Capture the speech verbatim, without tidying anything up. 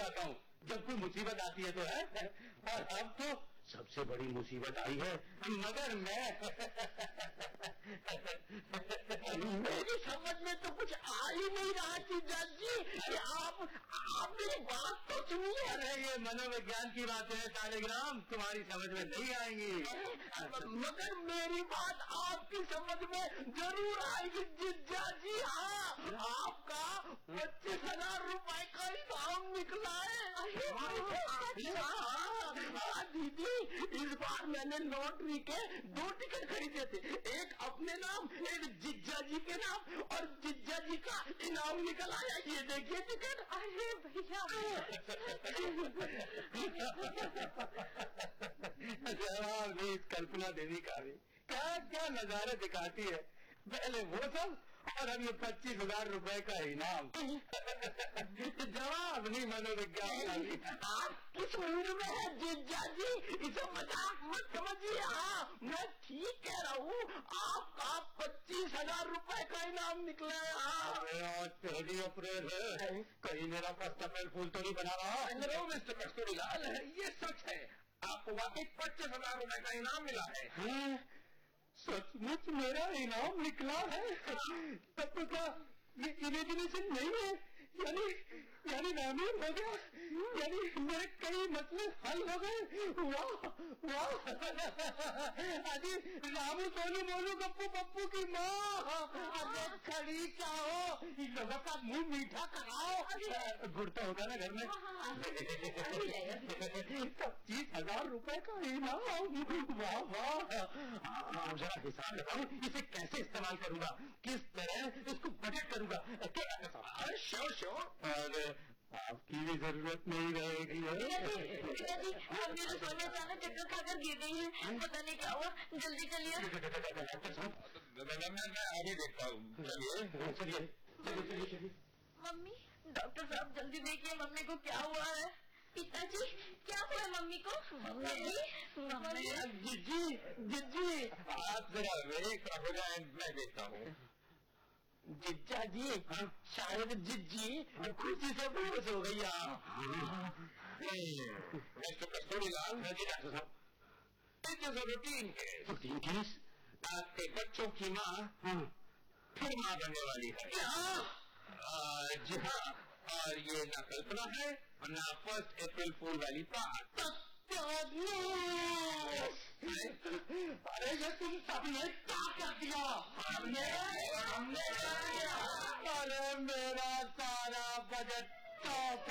जाता हूँ जब कोई मुसीबत आती है तो है। और अब तो सबसे बड़ी मुसीबत आई है, मगर मैं मेरी समझ में तो कुछ आ ही नहीं रहा जीजा जी। आप आप मेरी बात तो सुनिए। अरे ये मनोविज्ञान की बात है सालिग्राम, तुम्हारी समझ में नहीं आएंगी। मगर मेरी बात आपकी समझ में जरूर आएगी जीजा जी। हाँ, आपका पच्चीस हजार रूपए का इनाम निकला है। हाँ दीदी, इस बार मैंने लॉटरी के दो टिकट खरीदे थे, एक अपने नाम, एक जिज्जा जी के नाम, और जिज्जा जी का इनाम निकल आया। ये देखिए टिकट। अरे भैया जवाब भी कल्पना देवी का भी क्या क्या नजारे दिखाती है। पहले वो सब और अब ये पच्चीस हजार रूपये का इनाम। जवाब नहीं मनोविज्ञान। आप किस मूड में है जिज्जा जी? इसे मजाक मत समझिए। हाँ, मैं ठीक कह रहा हूँ, आपका पच्चीस हजार रूपये का इनाम निकला है। हाँ पहली अप्रैल है, कहीं मेरा कस्टमर फूल तो नहीं बना रहा। नो मिस्टर कस्तूरीलाल, ये सच है, आपको वाकई पच्चीस हजार रूपये का इनाम मिला है। हाँ, सचमुच मेरा इनाम निकला है। तब तो क्या ये इमेजिनेशन नहीं है? यानी यानी नामुमकिन हो गया, यानी मेरे कई मसले हल हो गए। वाह वाह। अजी रामू सोनू मोनू गप्पू पप्पू की माँ, अरे खड़ी क्या हो, इन लोगों का मुंह मीठा कराओ। गुड़ता होगा ना घर में। पच्चीस हजार रूपए का इनाम। वाह वाह। जरा हिसाब लगाओ, इसे कैसे इस्तेमाल करूंगा, किस तरह इसको बजट करूंगा। Sure sure. और आपकी भी जरूरत नहीं रहेगी। मम्मी तो सोने जाना चक्कर खाकर गिर गई है, पता नहीं क्या हुआ, जल्दी चलिए। मैं आगे देखता हूँ। चलिए चलिए चलिए चलिए। मम्मी, डॉक्टर साहब जल्दी देखिए मम्मी को क्या हुआ है। पिताजी क्या हुआ है मम्मी को? मम्मी मम्मी जिज्जी जिज्जी आप जरा वेट हो जाए, मैं देखता हूँ। जिज्जा जी, शायद जिज्जी खुशी से बेहोश हो गई। मिस्टर कस्तूरीलाल, डॉक्टर साहब, it is a routine case. Routine case? आपके बच्चों की माँ फिर माँ बनने वाली है। जी हाँ, और ये ना कल्पना है और ना फर्स्ट अप्रैल फूल वाली बात। अरे ये तुम सबने क्या कर दिया? हमने हमने अरे मेरा सारा बजट